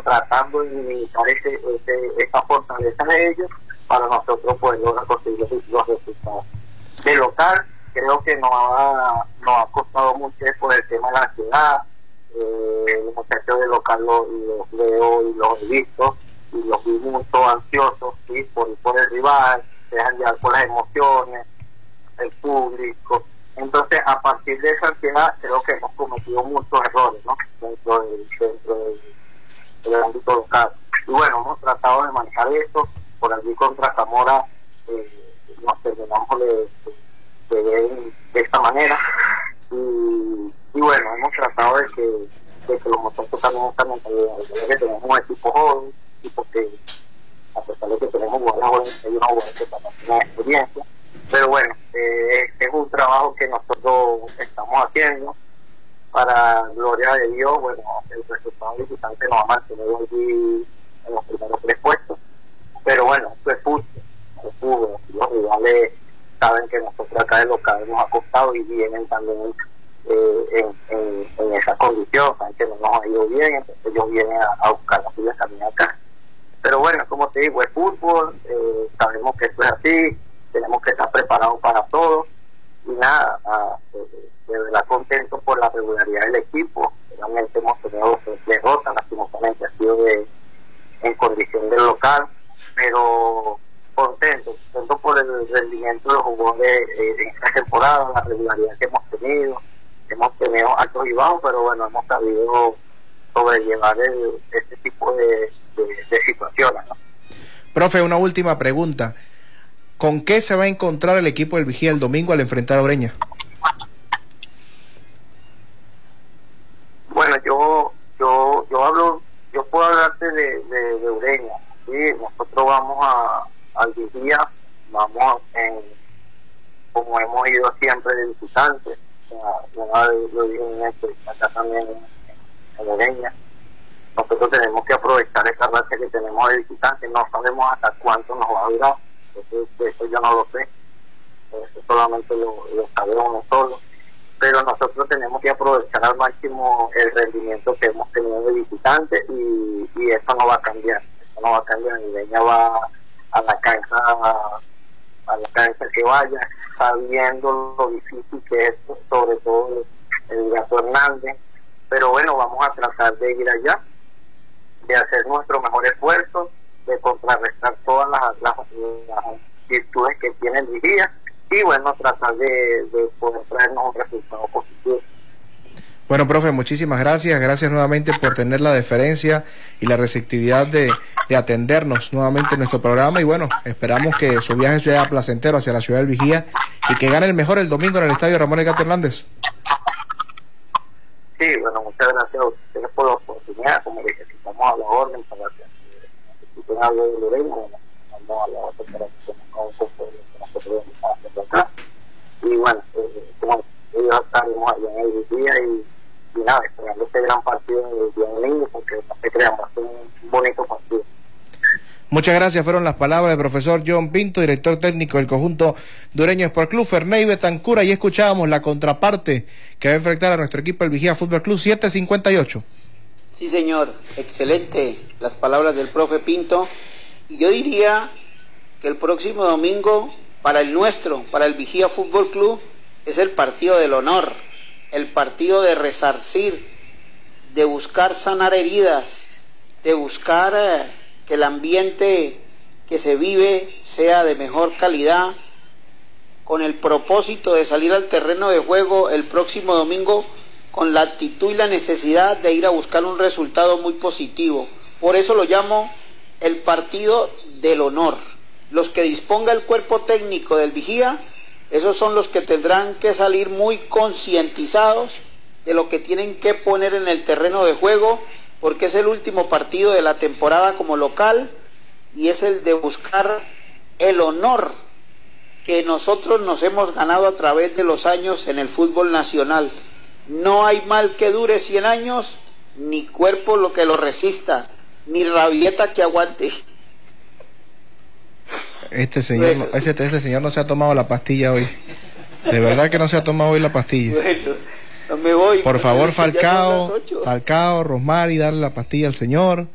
tratando de minimizar esa fortaleza de ellos para nosotros poder lograr conseguir los resultados. De local, creo que nos ha costado mucho por el tema de la ansiedad. Los muchachos de local los veo y los he visto y los vi mucho ansiosos, ¿sí? por el rival, se dejan llevar por las emociones, el público. Entonces, a partir de esa ansiedad, creo que hemos cometido muchos errores, ¿no? dentro del ámbito local. Y bueno, hemos tratado de manejar eso. Por allí contra Zamora nos terminamos de ver de esta manera. Y bueno, hemos tratado de que los muchachos también están mentalidad, que tenemos un equipo joven, equipo que, a pesar de que tenemos jugadores jóvenes, hay unos jugadores que también tienen experiencia. Pero bueno, es un trabajo que nosotros estamos haciendo. Para gloria de Dios, bueno, el resultado visitante nos ha mantenido allí en los primeros 3 puestos. Pero bueno, esto es fútbol. Los rivales saben que nosotros acá de local nos ha costado y vienen también en esa condición, saben que no nos ha ido bien, entonces ellos vienen a buscar las suyas también acá. Pero bueno, como te digo, es fútbol, sabemos que esto es así, tenemos que estar preparados para todo y nada, de verdad contento por la regularidad del equipo. Realmente hemos tenido derrotas, lastimosamente ha sido en condición del local, pero contento por el rendimiento de los jugadores en esta temporada, la regularidad que hemos tenido altos y bajos, pero bueno, hemos sabido sobrellevar este tipo de situaciones, ¿no? Profe, una última pregunta. ¿Con qué se va a encontrar el equipo del Vigía el domingo al enfrentar a Ureña? Bueno, yo puedo hablarte de Ureña, ¿sí? Nosotros vamos al Vigía, como hemos ido siempre de visitantes, lo dije acá también en Ureña. Nosotros tenemos que aprovechar esta racha que tenemos de visitantes, no sabemos hasta cuánto nos va a durar, eso yo no lo sé, eso solamente lo sabe uno solo, pero nosotros tenemos que aprovechar al máximo el rendimiento que hemos tenido de visitantes y eso no va a cambiar, Ureña va a la cancha que vaya, sabiendo lo difícil que es, sobre todo el Gato Hernández, pero bueno, vamos a tratar de ir allá, de hacer nuestro mejor esfuerzo, de contrarrestar todas las virtudes que tiene el Vigía y bueno, tratar de poder traernos un resultado positivo. Bueno, profe, muchísimas gracias. Gracias nuevamente por tener la deferencia y la receptividad de atendernos nuevamente en nuestro programa. Y bueno, esperamos que su viaje sea placentero hacia la ciudad del Vigía y que gane el mejor el domingo en el estadio Ramón El Gato Hernández. Sí, bueno, muchas gracias a ustedes por la oportunidad. Como dije, estamos a la orden para que necesiten algo de Lorena, vamos a la orden para que tengamos un poco de acá. Y bueno, como ellos estaremos allá en el Vigía y nada, esperando este gran partido el día domingo, porque no se crean, va a ser un bonito partido. Muchas gracias, fueron las palabras del profesor John Pinto, director técnico del conjunto Dureño Sport Club. Ferney Betancura, y escuchábamos la contraparte que va a enfrentar a nuestro equipo el Vigía Fútbol Club, 7:58. Sí, señor, excelente las palabras del profe Pinto, y yo diría que el próximo domingo para el Vigía Fútbol Club es el partido del honor, el partido de resarcir, de buscar sanar heridas, de buscar que el ambiente que se vive sea de mejor calidad, con el propósito de salir al terreno de juego el próximo domingo con la actitud y la necesidad de ir a buscar un resultado muy positivo. Por eso lo llamo el partido del honor. Los que disponga el cuerpo técnico del Vigía, esos son los que tendrán que salir muy concientizados de lo que tienen que poner en el terreno de juego, porque es el último partido de la temporada como local y es el de buscar el honor que nosotros nos hemos ganado a través de los años en el fútbol nacional. No hay mal que dure 100 años, ni cuerpo lo que lo resista, ni rabieta que aguante. Este señor, ese señor no se ha tomado la pastilla hoy. De verdad que no se ha tomado hoy la pastilla. Bueno, no me voy. Por favor, Falcao, Rosmary, darle la pastilla al señor.